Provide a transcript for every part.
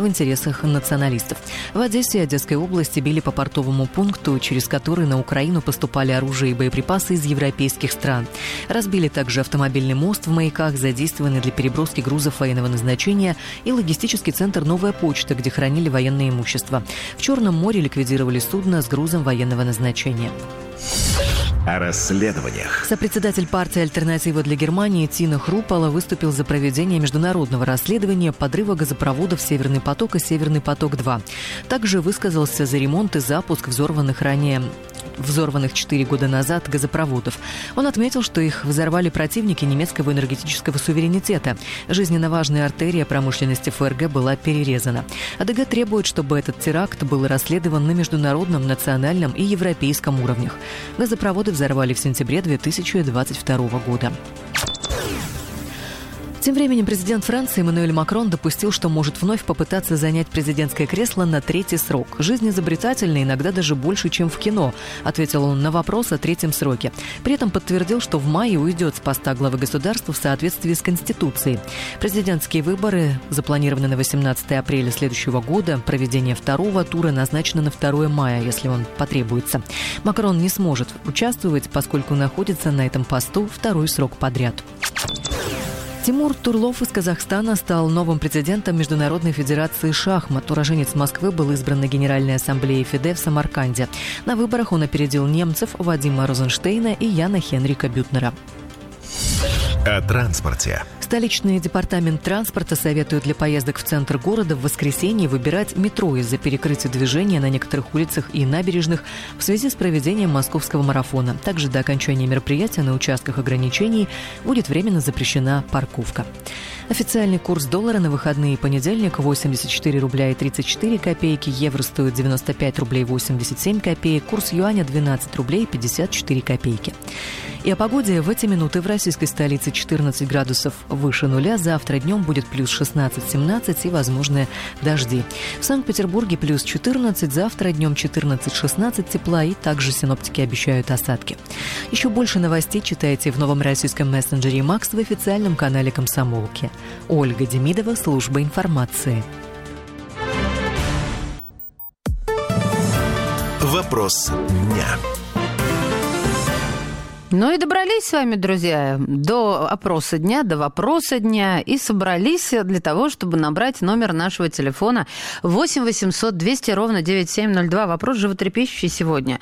в интересах националистов. В Одессе и Одесской области били по портовому пункту, через который на Украину поступали оружие и боеприпасы из европейских стран. Разбили также автомобильный мост в Маяках, задействованный для переброски грузов военного назначения, и логистический центр «Новая почта», где хранили военное имущество. В Черном море ликвидировали судно с грузом военного назначения. О расследованиях. Сопредседатель партии «Альтернатива для Германии» Тина Хрупала выступил за проведение международного расследования подрыва газопроводов «Северный поток» и «Северный поток-2». Также высказался за ремонт и запуск взорванных 4 года назад газопроводов. Он отметил, что их взорвали противники немецкого энергетического суверенитета. Жизненно важная артерия промышленности ФРГ была перерезана. АДГ требует, чтобы этот теракт был расследован на международном, национальном и европейском уровнях. Газопроводы взорвали в сентябре 2022 года. Тем временем президент Франции Эммануэль Макрон допустил, что может вновь попытаться занять президентское кресло на 3-й срок. «Жизнь изобретательна, иногда даже больше, чем в кино», ответил он на вопрос о 3-м сроке. При этом подтвердил, что в мае уйдет с поста главы государства в соответствии с Конституцией. Президентские выборы запланированы на 18 апреля следующего года. Проведение второго тура назначено на 2 мая, если он потребуется. Макрон не сможет участвовать, поскольку находится на этом посту 2-й срок подряд. Тимур Турлов из Казахстана стал новым президентом Международной федерации шахмат. Уроженец Москвы был избран на Генеральной ассамблее ФИДЕ в Самарканде. На выборах он опередил немцев Вадима Розенштейна и Яна Хенрика Бютнера. О транспорте. Столичный департамент транспорта советует для поездок в центр города в воскресенье выбирать метро из-за перекрытия движения на некоторых улицах и набережных в связи с проведением московского марафона. Также до окончания мероприятия на участках ограничений будет временно запрещена парковка. Официальный курс доллара на выходные: понедельник 84 рубля и 34 копейки, евро стоит 95 рублей 87 копеек, курс юаня 12 рублей 54 копейки. И о погоде. В эти минуты в российской столице 14 градусов выше нуля. Завтра днем будет плюс 16-17 и возможны дожди. В Санкт-Петербурге плюс 14, завтра днем 14-16 тепла, и также синоптики обещают осадки. Еще больше новостей читайте в новом российском мессенджере «Макс» в официальном канале «Комсомолки». Ольга Демидова, служба информации. Вопрос дня. Ну и добрались с вами, друзья, до опроса дня, до вопроса дня, и собрались для того, чтобы набрать номер нашего телефона 8 800 200 ровно 9702. Вопрос животрепещущий сегодня.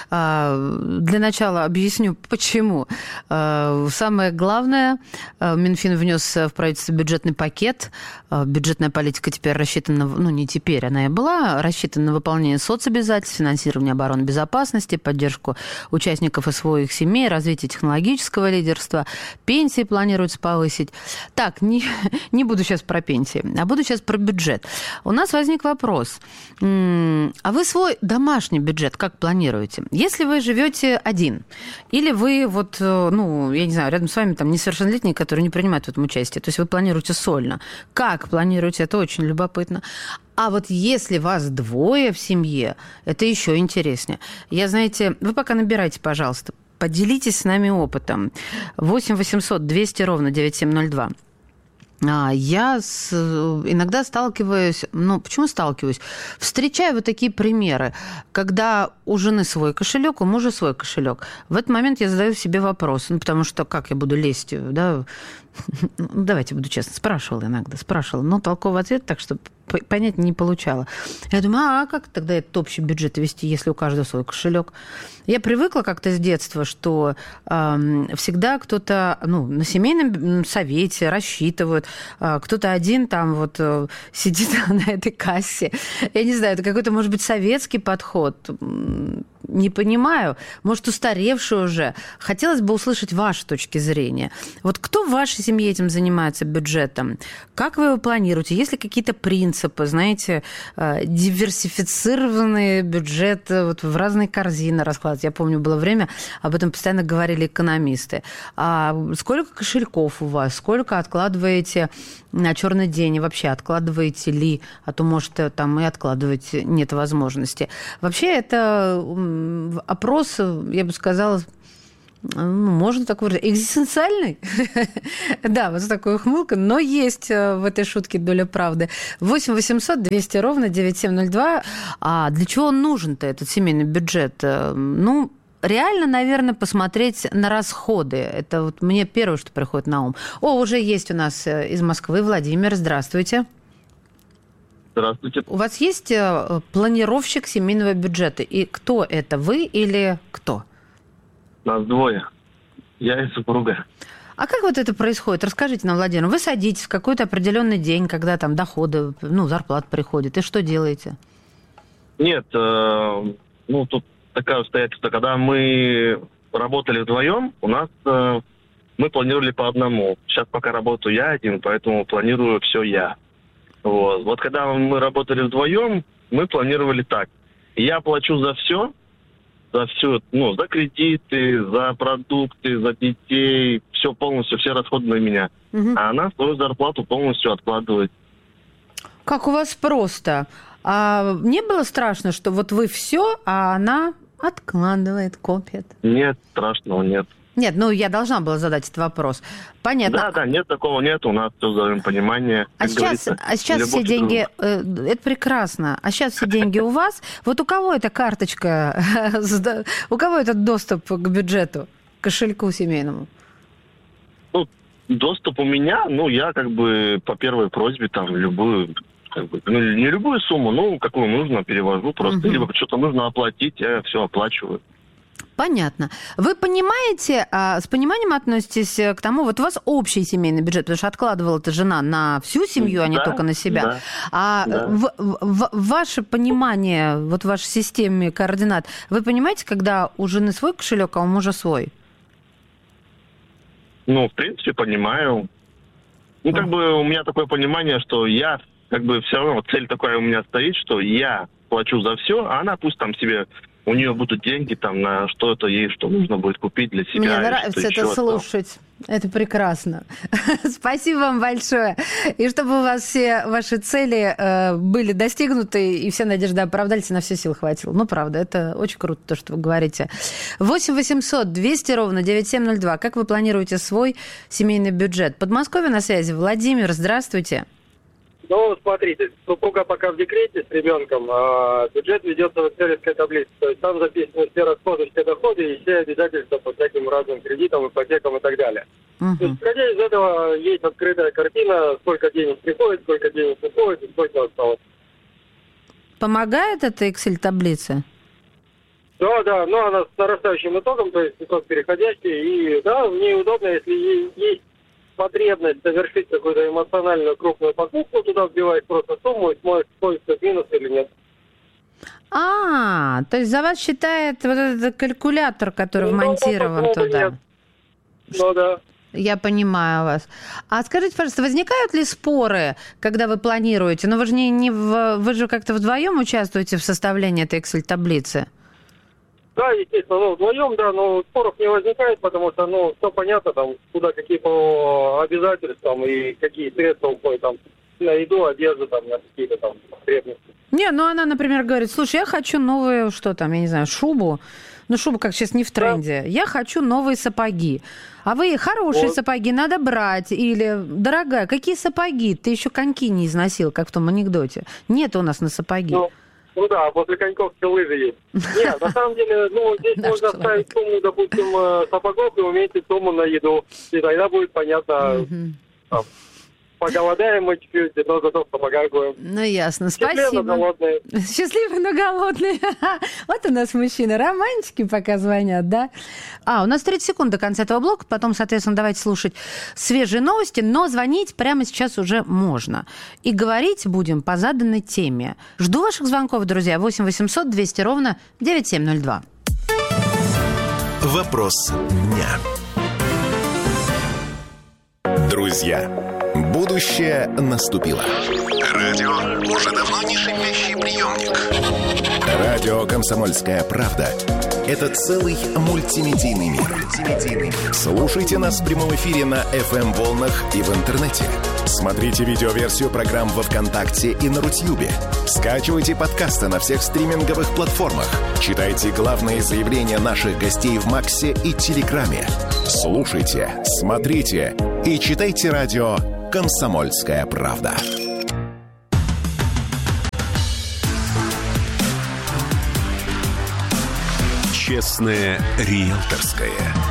Для начала объясню, почему. Самое главное, Минфин внес в правительство бюджетный пакет. Бюджетная политика теперь рассчитана, не теперь, она и была, рассчитана на выполнение соцобязательств, финансирование обороны, безопасности, поддержку участников и своих семей, развитие технологического лидерства, пенсии планируется повысить. Так, не буду сейчас про пенсии, а буду сейчас про бюджет. У нас возник вопрос. А вы свой домашний бюджет как планируете? Если вы живете один, или вы я не знаю, рядом с вами там несовершеннолетние, которые не принимают в этом участие, то есть вы планируете сольно. Как планируете? Это очень любопытно. А вот если вас двое в семье, это еще интереснее. Вы пока набирайте, пожалуйста, поделитесь с нами опытом. 8 800 200 ровно 9702. Я иногда сталкиваюсь, почему сталкиваюсь? Встречаю вот такие примеры, когда у жены свой кошелек, у мужа свой кошелек. В этот момент я задаю себе вопрос, потому что как я буду лезть, да? Давайте буду честна, спрашивала, но толковый ответ, так что понять не получала. Я думаю, как тогда этот общий бюджет вести, если у каждого свой кошелек? Я привыкла как-то с детства, что всегда кто-то на семейном совете рассчитывают, кто-то один там сидит на этой кассе. Я не знаю, это какой-то, может быть, советский подход. Не понимаю, может, устаревший уже. Хотелось бы услышать ваши точки зрения. Вот кто в вашей семье этим занимается, бюджетом? Как вы его планируете? Есть ли какие-то принципы, знаете, диверсифицированный бюджет в разные корзины раскладывать? Я помню, было время, об этом постоянно говорили экономисты. А сколько кошельков у вас? Сколько откладываете на черный день? И вообще, откладываете ли? А то, может, там и откладывать нет возможности. Вообще, это опрос, я бы сказала, можно так выразить, экзистенциальный. Да, вот такая ухмылка, но есть в этой шутке доля правды. 8 800 200 ровно 9702. А для чего он нужен-то, этот семейный бюджет? Ну, реально, наверное, посмотреть на расходы. Это вот мне первое, что приходит на ум. Уже есть у нас из Москвы Владимир. Здравствуйте. Здравствуйте. У вас есть планировщик семейного бюджета? И кто это, вы или кто? Нас двое. Я и супруга. А как вот это происходит? Расскажите нам, Владимир. Вы садитесь в какой-то определенный день, когда там доходы, зарплата приходит, и что делаете? Нет, тут такое обстоятельство. Когда мы работали вдвоем, у нас мы планировали по одному. Сейчас пока работаю я один, поэтому планирую все я. Вот когда мы работали вдвоем, мы планировали так. Я плачу за все, за кредиты, за продукты, за детей, все полностью, все расходы на меня. Угу. А она свою зарплату полностью откладывает. Как у вас просто. А не было страшно, что вот вы все, а она откладывает, копит? Нет, страшного нет. Нет, я должна была задать этот вопрос. Понятно. Да, нет, такого нет, у нас все взаимопонимание. А сейчас все деньги, это прекрасно, а сейчас все деньги у вас. Вот у кого эта карточка, у кого этот доступ к бюджету, к кошельку семейному? Доступ у меня, я по первой просьбе любую, не любую сумму, какую нужно, перевожу просто. Либо что-то нужно оплатить, я все оплачиваю. Понятно. Вы понимаете, с пониманием относитесь к тому, вот у вас общий семейный бюджет, потому что откладывала-то жена на всю семью, а не только на себя. Ваше понимание, в вашей системе координат, вы понимаете, когда у жены свой кошелек, а у мужа свой? В принципе, понимаю. У меня такое понимание, что я, все равно цель такая у меня стоит, что я плачу за все, а она пусть там себе... У нее будут деньги на что-то ей, что нужно будет купить для себя. Мне нравится это слушать. Это прекрасно. Спасибо вам большое. И чтобы у вас все ваши цели были достигнуты, и все надежды оправдались, и на все сил хватило. Правда, это очень круто, то, что вы говорите. 8 800 200 ровно 9702. Как вы планируете свой семейный бюджет? Подмосковье на связи. Владимир, здравствуйте. Смотрите, супруга пока в декрете с ребенком, а бюджет ведется в экселевской таблице. То есть там записаны все расходы, все доходы и все обязательства по всяким разным кредитам, ипотекам и так далее. То есть, исходя из этого, есть открытая картина, сколько денег приходит, сколько денег уходит и сколько осталось. Помогает эта Excel-таблица? Да, но она с нарастающим итогом, то есть итог переходящий, и в ней удобно, если есть потребность совершить какую-то эмоциональную крупную покупку, туда вбиваешь просто сумму и смотришь, стоит минус или нет. То есть за вас считает вот этот калькулятор, который вмонтирован туда? Нет. Да. Я понимаю вас. А скажите, пожалуйста, возникают ли споры, когда вы планируете? Вы же вы же как-то вдвоем участвуете в составлении этой Excel-таблицы? Да, естественно, вдвоем, но споров не возникает, потому что, все понятно, куда какие обязательства и какие средства уходят, на еду, одежду, на какие-то потребности. Она, например, говорит, слушай, я хочу новую, шубу. Шуба, как сейчас, не в тренде. Да. Я хочу новые сапоги. А вы хорошие сапоги надо брать. Или, дорогая, какие сапоги? Ты еще коньки не износил, как в том анекдоте. Нет у нас на сапоги. После коньков все лыжи есть. Нет, на самом деле, здесь можно ставить сумму, допустим, сапогов и уменьшить сумму на еду. И тогда будет понятно, поголодаем мы чуть-чуть, но зато в сапогах будем. Ясно, спасибо. Счастливы, но голодные. Счастливы, но голодные. Вот у нас мужчины романтики пока звонят, да? У нас 30 секунд до конца этого блока, потом, соответственно, давайте слушать свежие новости, но звонить прямо сейчас уже можно. И говорить будем по заданной теме. Жду ваших звонков, друзья. 8 800 200 ровно 9702. Вопрос дня. Друзья, будущее наступило. радио уже давно не шипящий приемник. Радио «Комсомольская правда» — это целый мультимедийный мир. Слушайте нас в прямом эфире на FM-волнах и в интернете. Смотрите видеоверсию программ во ВКонтакте и на Рутьюбе. Скачивайте подкасты на всех стриминговых платформах. Читайте главные заявления наших гостей в Максе и Телеграме. Слушайте, смотрите и читайте радио «Комсомольская правда». Честное риэлторское.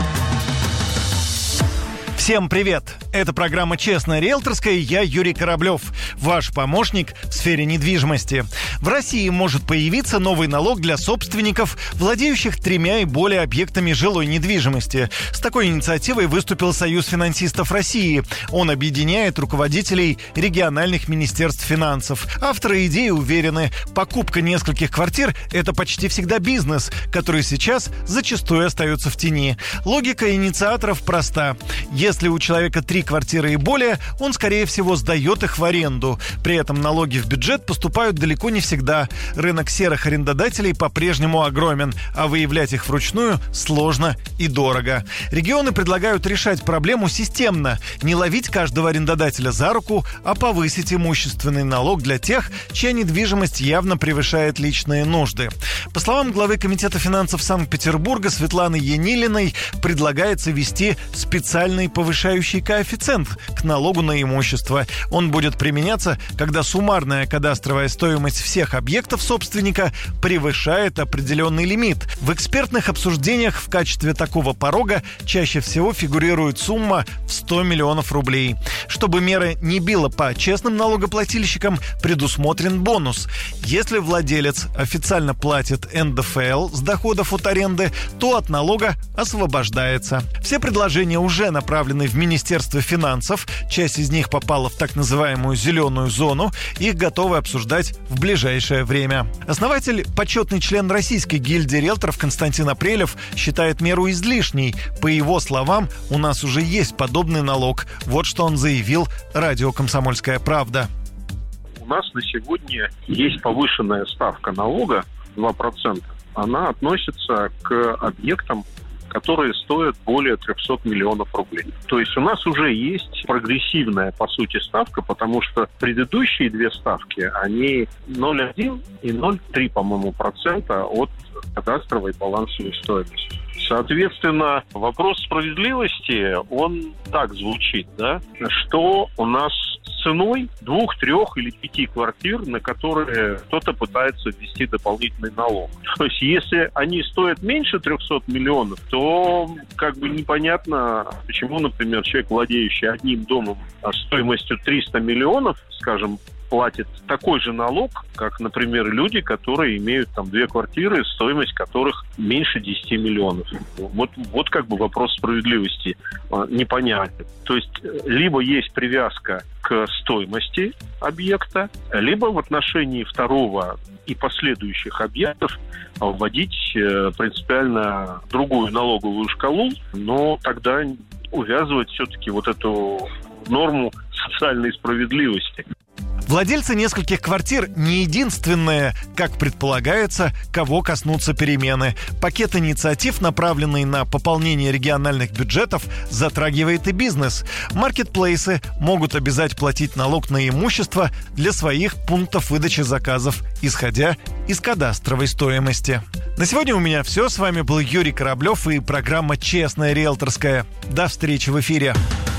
Всем привет! Это программа «Честная риэлторская». Я Юрий Кораблев, ваш помощник в сфере недвижимости. В России может появиться новый налог для собственников, владеющих 3 и более объектами жилой недвижимости. С такой инициативой выступил Союз финансистов России. Он объединяет руководителей региональных министерств финансов. Авторы идеи уверены, покупка нескольких квартир – это почти всегда бизнес, который сейчас зачастую остается в тени. Логика инициаторов проста. Если у человека 3 квартиры и более, он, скорее всего, сдает их в аренду. При этом налоги в бюджет поступают далеко не всегда. Рынок серых арендодателей по-прежнему огромен, а выявлять их вручную сложно и дорого. Регионы предлагают решать проблему системно. Не ловить каждого арендодателя за руку, а повысить имущественный налог для тех, чья недвижимость явно превышает личные нужды. По словам главы Комитета финансов Санкт-Петербурга Светланы Янилиной, предлагается ввести специальный повышающий коэффициент к налогу на имущество. Он будет применяться, когда суммарная кадастровая стоимость всех объектов собственника превышает определенный лимит. В экспертных обсуждениях в качестве такого порога чаще всего фигурирует сумма в 100 миллионов рублей. Чтобы мера не била по честным налогоплательщикам, предусмотрен бонус. Если владелец официально платит НДФЛ с доходов от аренды, то от налога освобождается. Все предложения уже направлены в Министерство финансов. Часть из них попала в так называемую зеленую зону. Их готовы обсуждать в ближайшее время. Основатель, почетный член Российской гильдии риэлторов Константин Апрелев считает меру излишней. По его словам, у нас уже есть подобный налог. Вот что он заявил радио «Комсомольская правда». У нас на сегодня есть повышенная ставка налога 2%. Она относится к объектам, которые стоят более 300 миллионов рублей. То есть у нас уже есть прогрессивная, по сути, ставка, потому что предыдущие 2 ставки, они 0,1 и 0,3, по-моему, процента от кадастровой балансовой стоимости. Соответственно, вопрос справедливости, он так звучит, да, что у нас с ценой 2, 3 или 5 квартир, на которые кто-то пытается ввести дополнительный налог. То есть, если они стоят меньше 300 миллионов, то как бы непонятно, почему, например, человек, владеющий одним домом стоимостью 300 миллионов, скажем, платит такой же налог, как, например, люди, которые имеют там 2 квартиры, стоимость которых меньше 10 миллионов. Вот как бы вопрос справедливости непонятен. То есть либо есть привязка к стоимости объекта, либо в отношении второго и последующих объектов вводить принципиально другую налоговую шкалу, но тогда увязывать все-таки вот эту норму социальной справедливости. Владельцы нескольких квартир не единственные, как предполагается, кого коснутся перемены. Пакет инициатив, направленный на пополнение региональных бюджетов, затрагивает и бизнес. Маркетплейсы могут обязать платить налог на имущество для своих пунктов выдачи заказов, исходя из кадастровой стоимости. На сегодня у меня все. С вами был Юрий Кораблев и программа «Честная риэлторская». До встречи в эфире.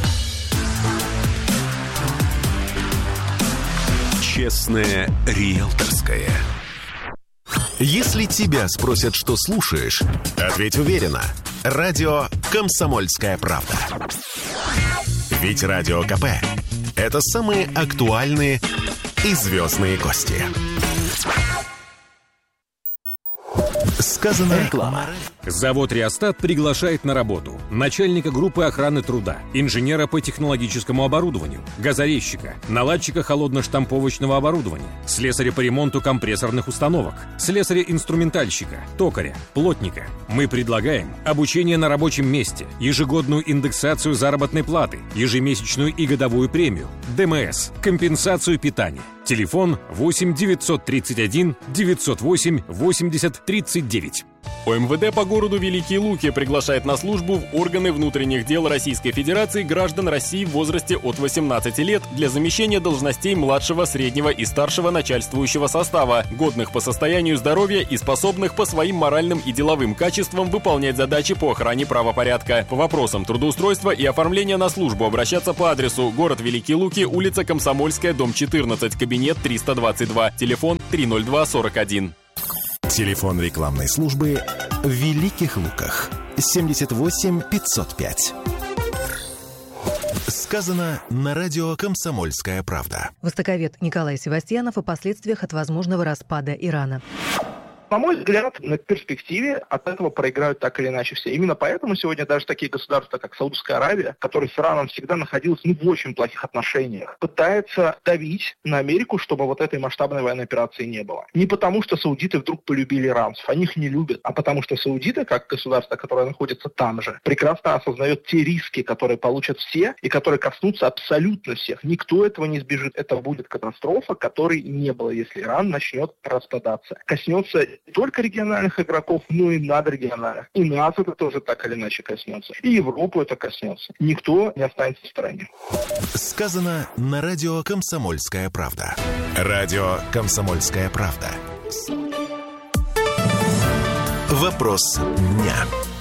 Честное риэлторское. Если тебя спросят, что слушаешь, ответь уверенно. Радио «Комсомольская правда». Ведь Радио КП – это самые актуальные и звездные гости. Сказано реклама. Завод «Реостат» приглашает на работу начальника группы охраны труда, инженера по технологическому оборудованию, газорезчика, наладчика холодно-штамповочного оборудования, слесаря по ремонту компрессорных установок, слесаря-инструментальщика, токаря, плотника. Мы предлагаем обучение на рабочем месте, ежегодную индексацию заработной платы, ежемесячную и годовую премию, ДМС, компенсацию питания. Телефон 8 931 908 80 39. ОМВД по городу Великие Луки приглашает на службу в органы внутренних дел Российской Федерации граждан России в возрасте от 18 лет для замещения должностей младшего, среднего и старшего начальствующего состава, годных по состоянию здоровья и способных по своим моральным и деловым качествам выполнять задачи по охране правопорядка. По вопросам трудоустройства и оформления на службу обращаться по адресу: город Великие Луки, улица Комсомольская, дом 14, кабинет 322, телефон 30241. Телефон рекламной службы в Великих Луках 78 505. Сказано на радио «Комсомольская правда». Востоковед Николай Севастьянов о последствиях от возможного распада Ирана. На мой взгляд, на перспективе от этого проиграют так или иначе все. Именно поэтому сегодня даже такие государства, как Саудовская Аравия, которая с Ираном всегда находилась в очень плохих отношениях, пытается давить на Америку, чтобы вот этой масштабной военной операции не было. Не потому, что саудиты вдруг полюбили иранцев, они их не любят, а потому что саудиты, как государство, которое находится там же, прекрасно осознает те риски, которые получат все и которые коснутся абсолютно всех. Никто этого не избежит. Это будет катастрофа, которой не было, если Иран начнет распадаться. Коснется не только региональных игроков, но и надрегиональных. И нас это тоже так или иначе коснется. И Европу это коснется. Никто не останется в стороне. Сказано на радио «Комсомольская правда». Радио «Комсомольская правда». Вопрос дня.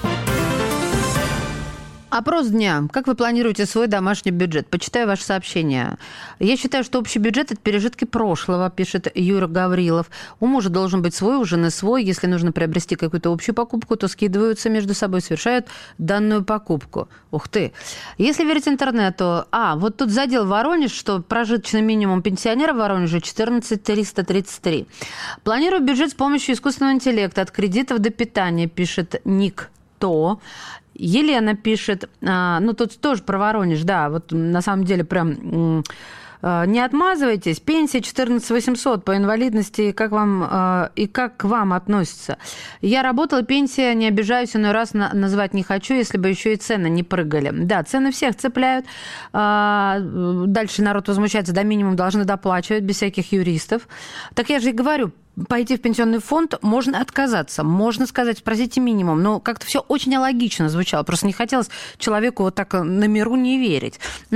Опрос дня. Как вы планируете свой домашний бюджет? Почитаю ваше сообщение. Я считаю, что общий бюджет – это пережитки прошлого, пишет Юра Гаврилов. У мужа должен быть свой, у жены свой. Если нужно приобрести какую-то общую покупку, то скидываются между собой, совершают данную покупку. Ух ты. Если верить интернету, вот тут задел Воронеж, что прожиточный минимум пенсионера в Воронеже 14 333. Планирую бюджет с помощью искусственного интеллекта от кредитов до питания, пишет Ник То. Елена пишет, тут тоже про Воронеж, да, вот на самом деле прям не отмазывайтесь, пенсия 14 800 по инвалидности, как к вам относится? Я работала, пенсия, не обижаюсь, иной раз называть не хочу, если бы еще и цены не прыгали. Да, цены всех цепляют, дальше народ возмущается, до минимума должны доплачивать, без всяких юристов. Так я же и говорю, пойти в пенсионный фонд можно отказаться, можно сказать, спросите минимум, но как-то все очень алогично звучало, просто не хотелось человеку вот так на миру не верить.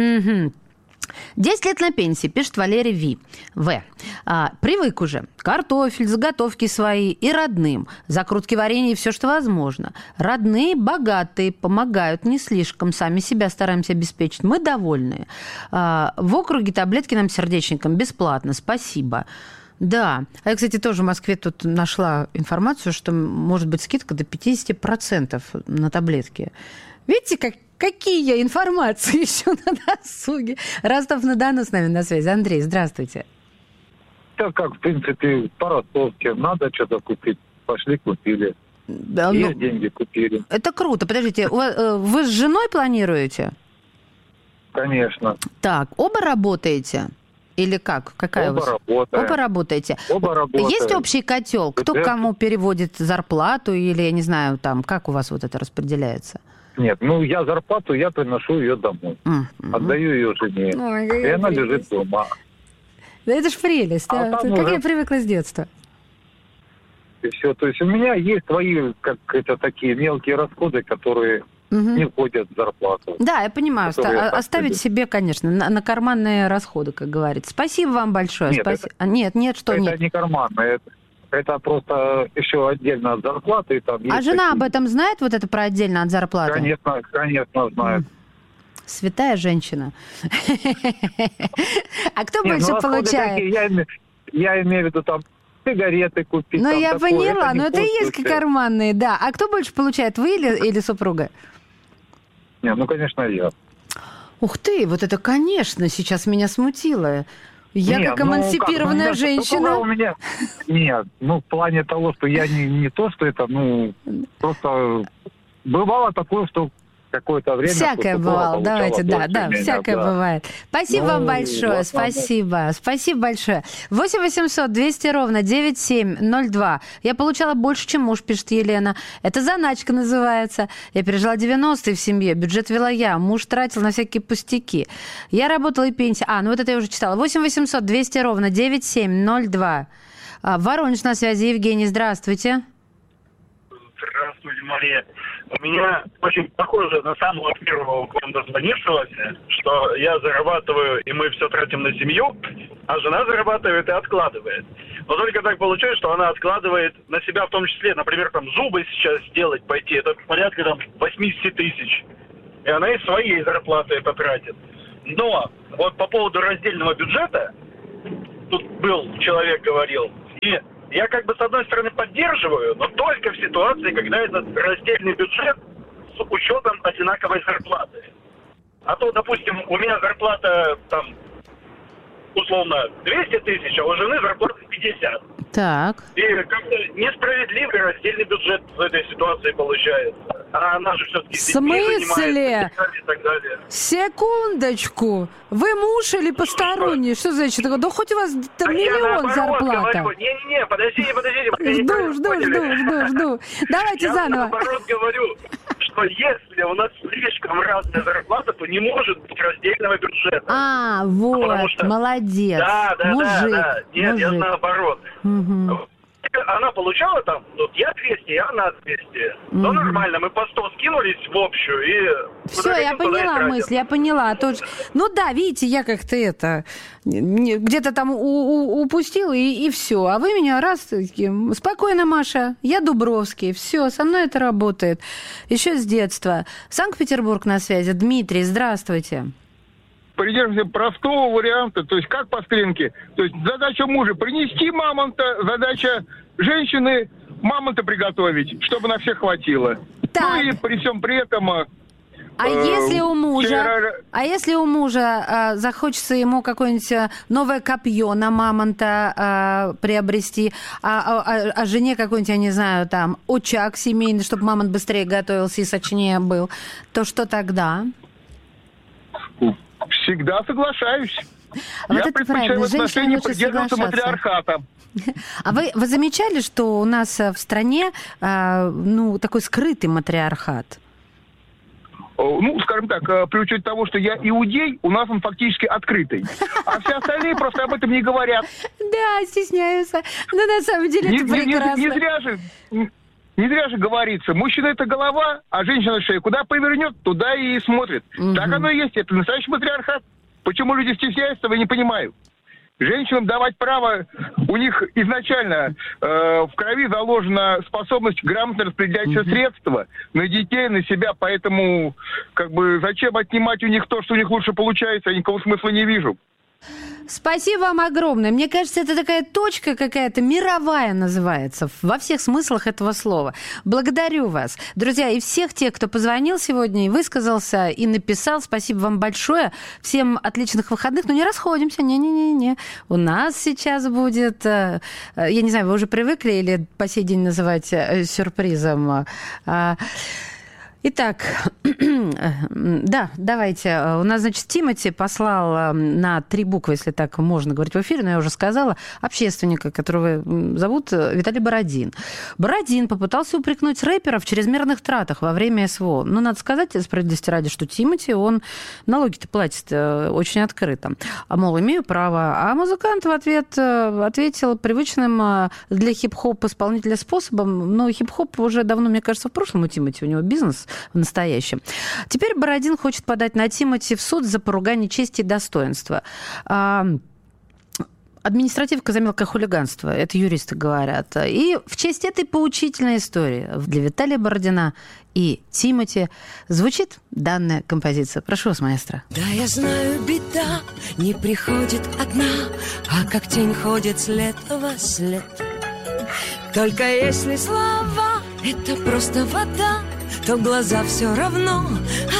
10 лет на пенсии, пишет Валерий В. Привык уже. Картофель, заготовки свои и родным. Закрутки варенья и все, что возможно. Родные, богатые, помогают не слишком. Сами себя стараемся обеспечить. Мы довольны. В округе таблетки нам сердечникам бесплатно. Спасибо. Да. А я, кстати, тоже в Москве тут нашла информацию, что может быть скидка до 50% на таблетки. Видите, какие информации еще на досуге. Ростов-на-Дону с нами на связи. Андрей, здравствуйте. Так как, в принципе, по ростовке. Надо что-то купить. Пошли, купили. Да, есть деньги, купили. Это круто. Подождите, вы с женой планируете? Конечно. Так, оба работаете? Или как? Какая оба у вас? Работаем. Оба работаете. Оба работаем. Есть общий котел? Кто кому переводит зарплату? Или, я не знаю, там, как у вас вот это распределяется? Нет, я зарплату, я приношу ее домой. Отдаю ее жене. И она лежит дома. Да это ж прелесть. Как я привыкла с детства. И все. То есть у меня есть свои, такие мелкие расходы, которые не входят в зарплату. Да, я понимаю. Оставить себе, конечно, на карманные расходы, как говорится. Спасибо вам большое. Нет, это не карманные. Это просто еще отдельно от зарплаты. Там а жена об этом знает, вот это про отдельно от зарплаты? Конечно, знает. Святая женщина. А кто больше получает? Я имею в виду там сигареты купить. Ну, я поняла, но это и есть карманные, да. А кто больше получает, вы или супруга? Нет, конечно, я. Ух ты, вот это, конечно, сейчас меня смутило. Я как эмансипированная женщина. У меня... Нет, в плане того, что я не то, что это, просто бывало такое, что какое-то время... Всякое бывало, давайте, всякое бывает. Спасибо вам большое, спасибо. Спасибо большое. 8 800 200 ровно 9702. Я получала больше, чем муж, пишет Елена. Это заначка называется. Я пережила 90-е в семье, бюджет вела я, муж тратил на всякие пустяки. Я работала и пенсия. Вот это я уже читала. 8 800 200 ровно 9702. Воронеж на связи. Евгений, здравствуйте. Здравствуйте, Мария. У меня очень похоже на самого первого к вам дозвонившегося, что я зарабатываю, и мы все тратим на семью, а жена зарабатывает и откладывает. Но только так получается, что она откладывает на себя в том числе, например, зубы сейчас сделать, пойти, это порядка 80 тысяч. И она из своей зарплаты это тратит. Но вот по поводу раздельного бюджета, тут был человек говорил, и я с одной стороны поддерживаю, но только в ситуации, когда этот раздельный бюджет с учетом одинаковой зарплаты. А то, допустим, у меня зарплата условно 200 тысяч, а у жены зарплата 50. Так. И как-то несправедливый раздельный бюджет в этой ситуации получается. А она же все-таки... В смысле? И так далее. Секундочку. Вы муж или посторонний? Что значит? Да хоть у вас миллион зарплата. Не, подождите. Жду. Давайте заново. Я наоборот говорю, что если у нас слишком разная зарплата, то не может быть раздельного бюджета. Молодец. Да. Мужик. Нет, я наоборот. Она получала я 200, и она 200. Но нормально, мы по 100 скинулись в общую и... Все, я поняла мысль, я поняла. Видите, я как-то где-то упустила, и все. А вы меня спокойно, Маша, я Дубровский, все, со мной это работает. Еще с детства. Санкт-Петербург на связи. Дмитрий, здравствуйте. Придерживаемся простого варианта, то есть как по стринке. То есть задача мужа принести мамонта, задача женщины мамонта приготовить, чтобы на всех хватило. Так. И при всем при этом... если у мужа захочется ему какое-нибудь новое копье на мамонта приобрести, а жене какой-нибудь, я не знаю, очаг семейный, чтобы мамонт быстрее готовился и сочнее был, то что тогда? Всегда соглашаюсь. Я предпочитаю в отношении придерживаться матриархата. А вы замечали, что у нас в стране такой скрытый матриархат? Скажем так, при учете того, что я иудей, у нас он фактически открытый. А все остальные просто об этом не говорят. Да, стесняются. Но на самом деле это прекрасно. Не зря же говорится, мужчина это голова, а женщина шея. Куда повернет, туда и смотрит. Так оно и есть, это настоящий матриархат. Почему люди стесняются, я не понимаю. Женщинам давать право, у них изначально в крови заложена способность грамотно распределять все средства на детей, на себя, поэтому зачем отнимать у них то, что у них лучше получается, я никакого смысла не вижу. Спасибо вам огромное. Мне кажется, это такая точка какая-то мировая называется, во всех смыслах этого слова. Благодарю вас. Друзья, и всех тех, кто позвонил сегодня и высказался, и написал, спасибо вам большое. Всем отличных выходных. Но не расходимся. Не. У нас сейчас будет, я не знаю, вы уже привыкли или по сей день называть сюрпризом? Итак, да, давайте. У нас, Тимати послал на 3 буквы, если так можно говорить в эфире, но я уже сказала, общественника, которого зовут Виталий Бородин. Бородин попытался упрекнуть рэпера в чрезмерных тратах во время СВО. Надо сказать, справедливости ради, что Тимати, он налоги-то платит очень открыто. Мол, имею право. А музыкант в ответ ответил привычным для хип-хоп исполнителя способом. Но хип-хоп уже давно, мне кажется, в прошлом у Тимати, у него бизнес в настоящем. Теперь Бородин хочет подать на Тимати в суд за поругание чести и достоинства. Административка за мелкое хулиганство, это юристы говорят. И в честь этой поучительной истории для Виталия Бородина и Тимати звучит данная композиция. Прошу вас, маэстро. Да, я знаю, беда не приходит одна, а как тень ходит след во след. Только если слова — это просто вода, то глаза все равно